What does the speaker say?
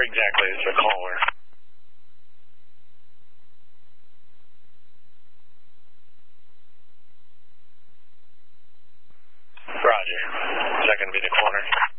Where exactly is the caller? Roger. Is that going to be the corner?